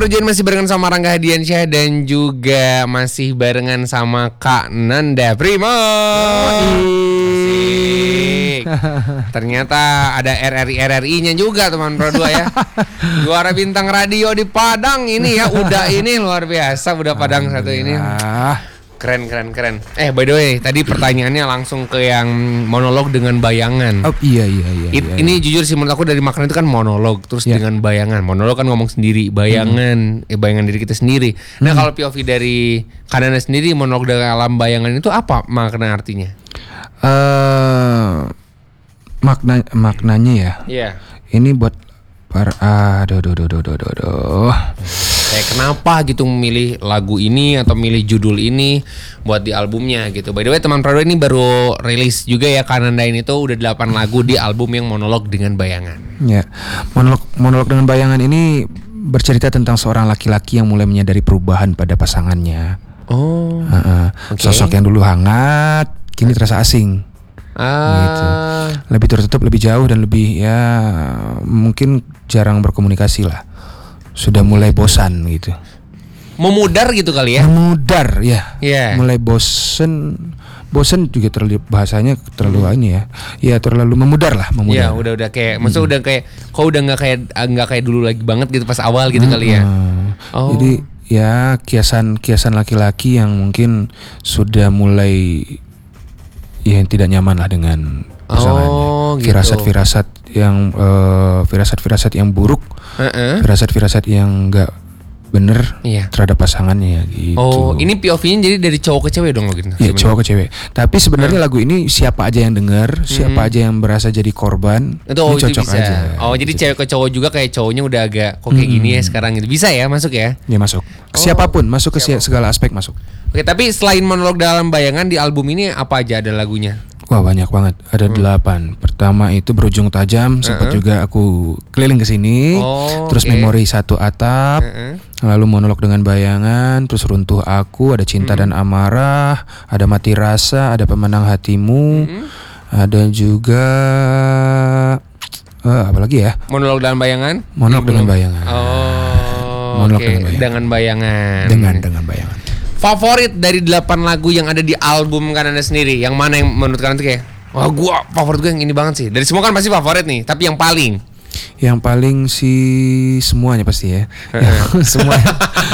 Join masih barengan sama Rangga Hadiansyah dan juga masih barengan sama Kak Nanda Prima. Asik. Ternyata ada RRI-nya juga teman Pro 2 ya. Juara bintang radio di Padang ini ya. Udah ini luar biasa, udah Padang satu ini. Keren. By the way, tadi pertanyaannya langsung ke yang monolog dengan bayangan. Oh iya. Ini jujur sih menurut aku dari makna itu kan monolog terus dengan bayangan. Monolog kan ngomong sendiri, bayangan, bayangan diri kita sendiri. Nah kalau POV dari Kananda sendiri, monolog dengan alam bayangan itu apa makna artinya? Maknanya ya. Iya. Ini buat para Kayak kenapa gitu memilih lagu ini atau milih judul ini buat di albumnya gitu. By the way teman Prado ini baru rilis juga ya Kananda ini tuh udah 8 lagu di album yang monolog dengan bayangan. Ya, monolog dengan bayangan ini bercerita tentang seorang laki-laki yang mulai menyadari perubahan pada pasangannya. Okay. Sosok yang dulu hangat kini terasa asing. Gitu. Lebih tertutup, lebih jauh dan lebih ya mungkin jarang berkomunikasi lah. Sudah mulai bosan gitu. Memudar gitu kali ya? Memudar ya. Yeah. Mulai bosan juga terlalu bahasanya terlalu ini ya. Ya terlalu memudar lah, memudar. Ya udah kayak maksudnya udah kayak kok udah nggak kayak dulu lagi banget gitu pas awal gitu kali ya. Jadi ya kiasan laki-laki yang mungkin sudah mulai yang tidak nyaman lah dengan pasangannya. Gitu. Firasat-firasat yang buruk, firasat-firasat yang enggak bener terhadap pasangannya gitu. Ini POV-nya jadi dari cowok ke cewek dong gitu. Iya, cowok ke cewek. Tapi sebenarnya lagu ini siapa aja yang dengar, siapa aja yang berasa jadi korban, ini cocok bisa aja. Jadi cewek ke cowok juga kayak cowoknya udah agak kok kayak gini ya sekarang gitu. Bisa ya masuk ya? Ya masuk. Siapapun masuk ke segala aspek masuk. Oke, tapi selain monolog dalam bayangan di album ini apa aja ada lagunya? Wah banyak banget, ada 8. Pertama itu Berujung Tajam, sempat juga aku keliling ke sini. Terus Memori Satu Atap, lalu Monolog dengan Bayangan, terus Runtuh Aku, ada Cinta dan Amarah, ada Mati Rasa, ada Pemenang Hatimu, ada juga apa lagi ya? Monolog dalam bayangan? Monolog dengan Bayangan. Monolog dengan bayangan. Dengan bayangan. Favorit dari 8 lagu yang ada di album Kananda sendiri, yang mana yang menurut kalian tuh kayak favorit gue yang ini banget sih. Dari semua kan pasti favorit nih, tapi yang paling sih semuanya pasti ya. Semuanya.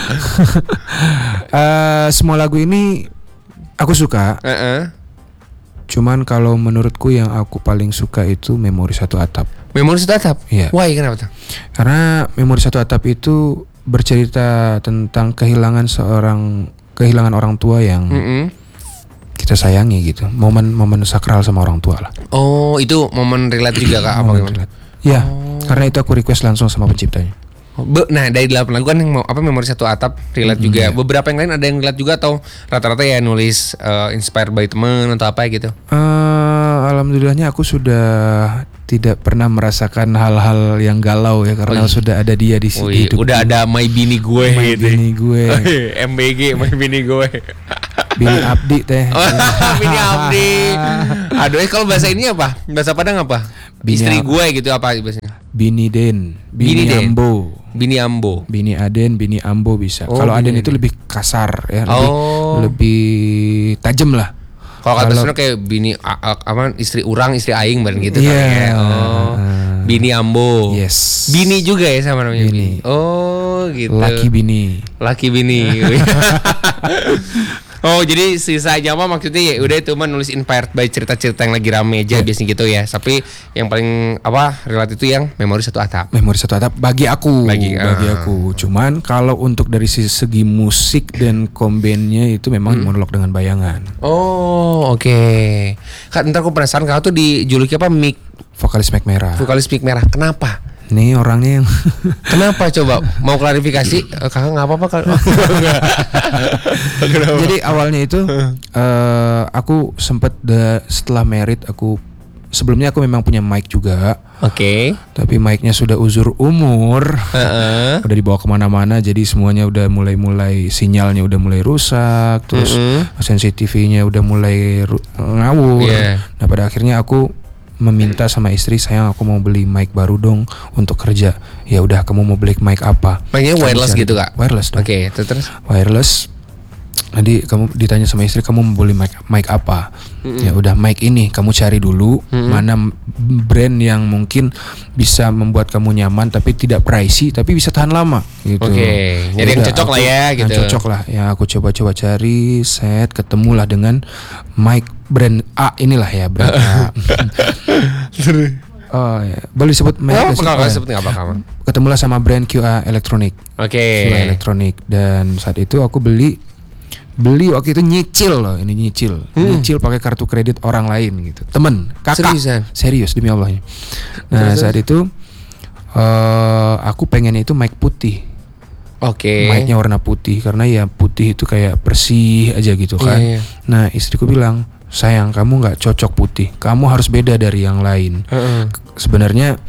Semua lagu ini aku suka. Cuman kalau menurutku yang aku paling suka itu Memori Satu Atap. Memori Satu Atap? Iya. Why, kenapa tuh? Karena Memori Satu Atap itu bercerita tentang kehilangan orang tua yang kita sayangi gitu. Momen sakral sama orang tua lah. Itu momen relate juga Kak? Apa gimana? Ya, karena itu aku request langsung sama penciptanya. Nah dari 8 lagu kan yang Memori Satu Atap relate juga. Beberapa yang lain ada yang relate juga atau rata-rata ya nulis inspired by temen atau apa gitu? Alhamdulillahnya aku sudah tidak pernah merasakan hal-hal yang galau ya karena sudah ada dia di sini. Udah ada My Bini Gue. Bini Gue. MBG My Bini Gue. Bini Abdi teh. Bini Abdi. Aduh, kalau bahasa ini apa? Bahasa Padang apa? Istri gue gitu apa bahasanya? Bini Den, Bini Ambo. Bini Ambo. Bini Aden, Bini Ambo bisa. Kalau Aden itu lebih kasar ya, lebih tajam lah. Kalau kata sebenarnya kayak bini istri orang, istri aing bareng gitu kan ya. Bini Ambo. Yes. Bini juga ya sama namanya Bini. Gitu. Laki bini. Jadi sisanya mah maksudnya ya udah itu mah nulis inspired by cerita-cerita yang lagi rame aja biasanya gitu ya. Tapi yang paling relate itu yang Memori Satu Atap. Memori Satu Atap bagi aku. Cuman kalau untuk dari segi musik dan kombennya itu memang Monolog dengan Bayangan. Oke. Kak, ntar aku penasaran kalau tuh dijuluki apa? Vokalis Mic Merah. Kenapa? Nih orangnya yang kenapa coba mau klarifikasi? Kakak nggak apa-apa kan? Jadi awalnya itu aku sempat setelah merit sebelumnya aku memang punya mic juga. Oke. Tapi mic-nya sudah uzur umur. Udah dibawa kemana-mana, jadi semuanya udah mulai sinyalnya udah mulai rusak, terus sensitivity-nya udah mulai ngawur. Nah pada akhirnya aku meminta sama istri, sayang aku mau beli mic baru dong untuk kerja. Ya udah, kamu mau beli mic apa? Mic-nya wireless gitu Kak? Wireless dong. Oke, terus? Wireless. Jadi kamu ditanya sama istri, kamu mau beli mic apa? Ya udah, mic ini kamu cari dulu mana brand yang mungkin bisa membuat kamu nyaman tapi tidak pricey tapi bisa tahan lama gitu. Oke, jadi yang cocok lah ya gitu. Yang cocok lah. Ya aku coba cari, ketemulah dengan mic brand A inilah ya, brand A. Oh ya, boleh disebut merek? Sebut nggak apa-apa. Ketemulah sama brand QA Electronic. QA Electronic, dan saat itu aku beli waktu itu nyicil loh, ini nyicil pakai kartu kredit orang lain gitu, temen, kakak. Serius demi Allahnya. Nah saat itu aku pengennya itu mic putih. Mic-nya warna putih karena ya putih itu kayak bersih aja gitu kan. Nah istriku bilang, sayang kamu nggak cocok putih, kamu harus beda dari yang lain. Sebenarnya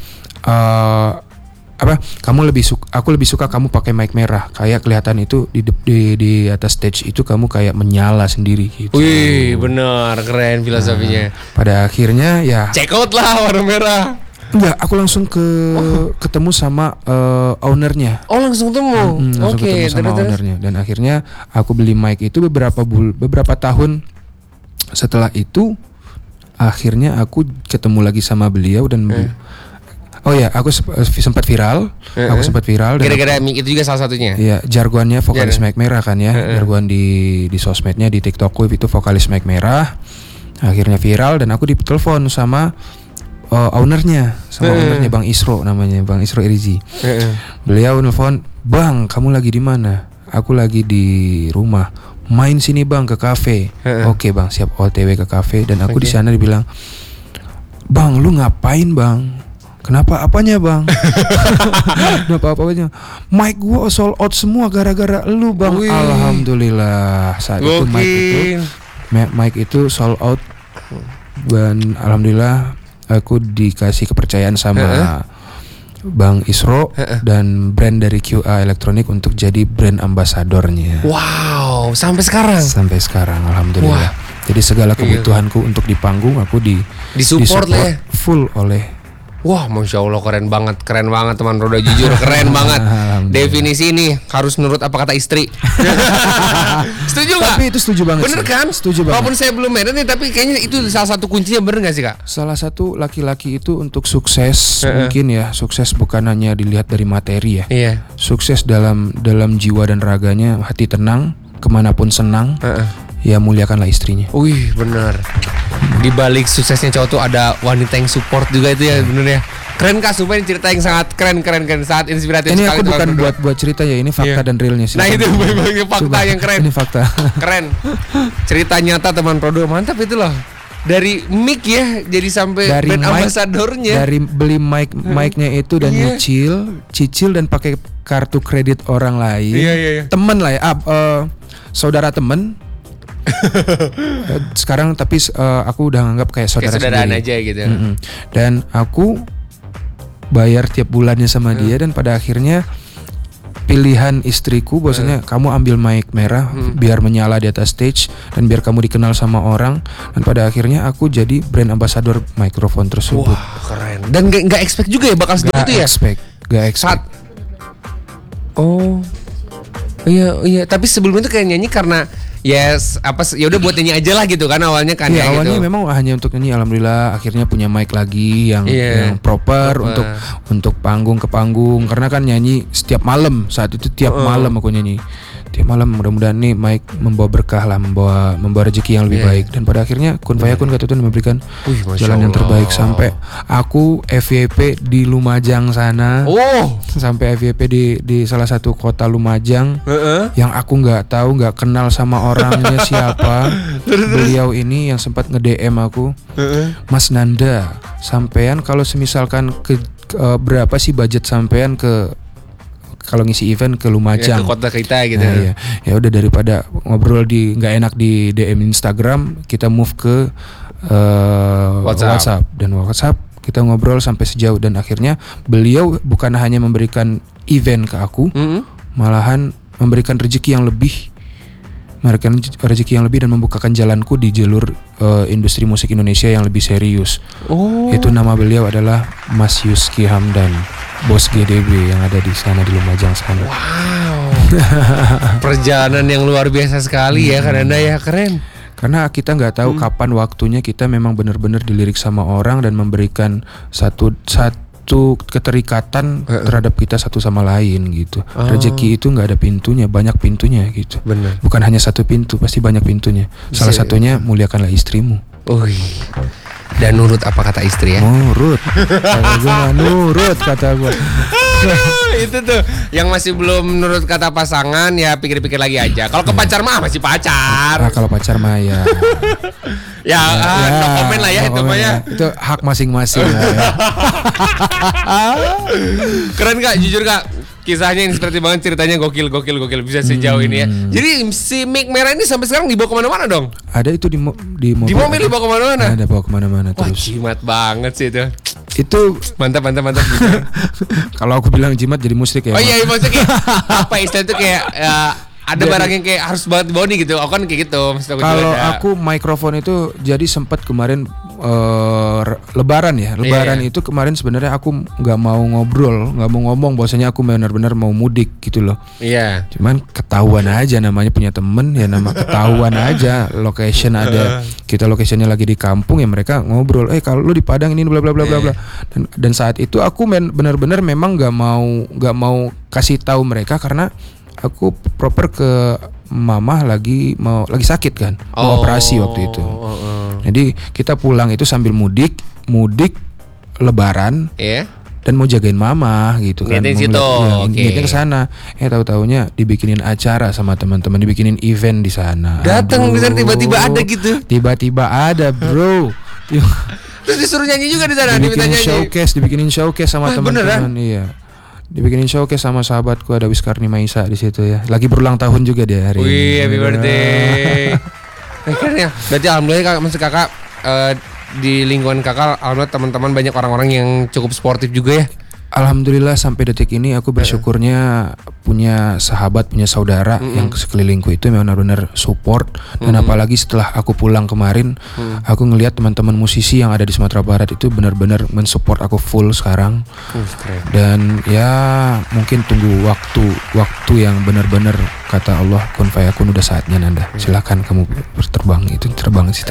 aku lebih suka kamu pakai mic merah, kayak kelihatan itu di atas stage itu kamu kayak menyala sendiri gitu. Wih, benar, keren filosofinya. Pada akhirnya ya check out lah warna merah. Enggak, aku langsung ketemu sama ownernya. Oh, langsung ketemu. Ketemu sama ownernya, dan akhirnya aku beli mic itu beberapa tahun setelah itu. Akhirnya aku ketemu lagi sama beliau dan oh ya, aku sempat viral. Aku sempat viral. Gara-gara mic itu juga salah satunya. Iya, jargonnya vokalis mic merah kan ya. Jargon di sosmednya, di TikTokku itu vokalis mic merah. Akhirnya viral dan aku ditelepon sama ownernya, ownernya Bang Isro, namanya Bang Isro Irizi. Beliau nelfon, "Bang, kamu lagi di mana?" "Aku lagi di rumah." "Main sini Bang ke kafe." "Oke Bang, siap." OTW ke kafe, dan aku di sana dibilang, "Bang, lu ngapain Bang?" "Kenapa, apanya Bang?" "Kenapa apanya?" "Mic gua sold out semua gara-gara lu Bang." Wih. Alhamdulillah, saat itu mic itu sold out, dan alhamdulillah aku dikasih kepercayaan sama Bang Isro dan brand dari QA Electronic untuk jadi brand ambasadornya. Wow, sampai sekarang? Sampai sekarang, alhamdulillah. Jadi segala kebutuhanku untuk di panggung aku disupport lah ya? Full oleh. Wah, Masya Allah, keren banget teman Roda, jujur keren banget. Definisi ini harus nurut apa kata istri. Setuju nggak? Tapi itu setuju banget. Bener kan? Setuju banget. Walaupun saya belum married nih, tapi kayaknya itu salah satu kuncinya, bener nggak sih Kak? Salah satu laki-laki itu untuk sukses mungkin ya, sukses bukan hanya dilihat dari materi ya. Iya. Sukses dalam jiwa dan raganya, hati tenang, kemanapun senang. Ya muliakanlah istrinya. Wih, benar. Di balik suksesnya cowok tuh ada wanita yang support juga itu ya, bener ya. Keren Kak, sumpah ini cerita yang sangat keren, sangat inspiratif. Ini aku bukan buat cerita ya, ini fakta dan realnya sih. Nah itu fakta yang keren. Ini fakta. Keren. Cerita nyata teman Prodo, mantap itu loh. Dari mic ya, jadi sampai brand ambasadornya. Dari beli mic-nya itu dan cicil dan pakai kartu kredit orang lain. Iya. Temen lah ya, saudara temen. Sekarang tapi aku udah nganggap kayak saudaraan aja gitu. Dan aku bayar tiap bulannya sama dia, dan pada akhirnya pilihan istriku bahwasanya kamu ambil mic merah biar menyala di atas stage dan biar kamu dikenal sama orang, dan pada akhirnya aku jadi brand ambassador mikrofon tersebut. Wah, keren. Dan nggak expect juga ya bakal seperti itu ya? Gak expect. Oh. Iya, tapi sebelumnya tuh kayak nyanyi karena ya udah buat nyanyi aja lah gitu kan awalnya kan. Iya, awalnya gitu. Memang hanya untuk nyanyi, alhamdulillah akhirnya punya mic lagi yang proper untuk panggung ke panggung, karena kan nyanyi setiap malam, saat itu tiap malam aku nyanyi. Tiap malam, mudah-mudahan nih mic membawa berkah lah, membawa rezeki yang lebih baik, dan pada akhirnya kun fayakun kata Tuhan memberikan jalan yang terbaik sampai aku FYP di Lumajang sana. Sampai FYP di salah satu kota Lumajang yang aku nggak kenal sama orangnya siapa. Beliau ini yang sempat nge-DM aku, "Mas Nanda, sampean kalau semisalkan berapa sih budget sampean kalau ngisi event ke Lumajang, ke kota kita gitu." Nah, ya udah, daripada ngobrol nggak enak di DM Instagram, kita move ke WhatsApp, dan WhatsApp kita ngobrol sampai sejauh, dan akhirnya beliau bukan hanya memberikan event ke aku, malahan memberikan rezeki yang lebih memberikan rezeki yang lebih dan membukakan jalanku di jalur industri musik Indonesia yang lebih serius. Itu nama beliau adalah Mas Yuski Hamdan, bos GDB yang ada di sana di Lumajang sana. Wow. Perjalanan yang luar biasa sekali ya Kananda ya, keren. Karena kita nggak tahu kapan waktunya kita memang benar-benar dilirik sama orang dan memberikan satu keterikatan terhadap kita satu sama lain gitu. Rezeki itu nggak ada pintunya, banyak pintunya gitu. Benar. Bukan hanya satu pintu, pasti banyak pintunya. Salah satunya muliakanlah istrimu. Dan nurut apa kata istri ya? Nurut. Kalau gue mah nurut kata gue. Itu tuh yang masih belum nurut kata pasangan ya pikir-pikir lagi aja. Kalau ke pacar mah masih pacar. Kalau pacar mah ya. No comment lah ya itu mah ya. Itu hak masing-masing lah ya. Keren Kak, jujur Kak. Kisahnya inspiratif banget, ceritanya gokil bisa sejauh ini ya. Jadi si mic merah ini sampai sekarang dibawa kemana-mana dong? Ada itu di mobil. Di mobil dibawa kemana-mana? Ada bawa kemana-mana Wah, terus. jimat banget sih itu. Itu mantap. kalau aku bilang jimat jadi musyrik ya. Oh iya, maksudnya kayak apa istilah itu kayak ada barang yang kayak harus banget dibawa nih gitu. Aku kan kayak gitu. Kalau aku mikrofon itu jadi sempat kemarin Lebaran ya. Lebaran itu kemarin sebenarnya aku nggak mau ngobrol, nggak mau ngomong. Bahwasanya aku benar-benar mau mudik gitu loh. Iya. Cuman ketahuan aja namanya punya temen ya, nama ketahuan aja. Location ada, kita locationnya lagi di kampung ya, mereka ngobrol. Kalau lu di Padang ini bla bla bla bla bla. Dan saat itu aku benar-benar memang nggak mau kasih tahu mereka karena aku proper ke mama lagi sakit kan, mau operasi waktu itu. Jadi kita pulang itu sambil mudik Lebaran, dan mau jagain mama gitu kan. Ngiting ke sana. Tahu-taunya dibikinin acara sama teman-teman, dibikinin event di sana. Datang bisa tiba-tiba ada gitu. Tiba-tiba ada, bro. Terus disuruh nyanyi juga di sana, dibikinin showcase sama teman-teman. Iya. Dibikinin showcase sama sahabatku, ada Wiskarni Maisa di situ ya. Lagi berulang tahun juga dia hari ini. Wih, happy birthday. Keren ya. Berarti alhamdulillah kakak di lingkungan kakak, alhamdulillah teman-teman banyak orang-orang yang cukup sportif juga ya. Alhamdulillah sampai detik ini aku bersyukurnya punya sahabat, punya saudara yang sekelilingku itu memang benar-benar support. Dan apalagi setelah aku pulang kemarin, aku ngelihat teman-teman musisi yang ada di Sumatera Barat itu benar-benar mensupport aku full sekarang. Dan ya mungkin tunggu waktu yang benar-benar kata Allah kun fayakun, udah saatnya Nanda. Silakan kamu terbang sih.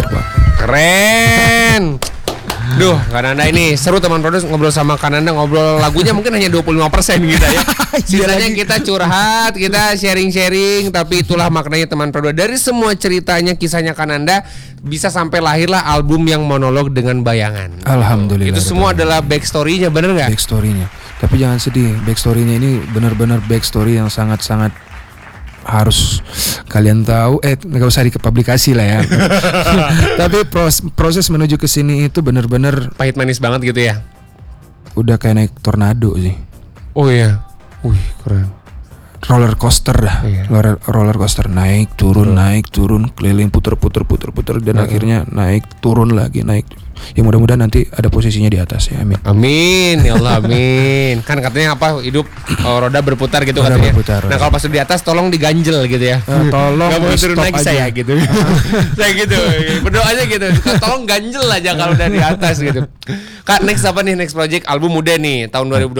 Keren. Duh, Kananda ini seru teman produs ngobrol sama Kananda, ngobrol lagunya mungkin hanya 25% gitu ya. Sisanya kita curhat, kita sharing-sharing, tapi itulah maknanya teman produs. Dari semua ceritanya, kisahnya Kananda bisa sampai lahirlah album yang monolog dengan bayangan. Alhamdulillah. Itu semua adalah backstory-nya, bener nggak? Backstory-nya. Tapi jangan sedih, backstory-nya ini benar-benar backstory yang sangat-sangat harus kalian tahu, nggak usah dipublikasi lah ya. Tapi proses menuju ke sini itu benar-benar pahit manis banget gitu ya. Udah kayak naik tornado sih. Oh iya. Wih, keren. Roller coaster dah. Roller coaster naik turun keliling puter dan akhirnya naik turun lagi naik. Ya mudah-mudahan nanti ada posisinya di atas ya, amin ya Allah, amin. Kan katanya apa, hidup roda berputar gitu katanya. Nah kalau pas di atas tolong diganjel gitu ya. Tolong nggak mau turun lagi saya gitu. Saya gitu berdoa aja gitu, tolong ganjel aja kalau dari atas gitu. Kak, next apa nih, next project album udah nih tahun 2020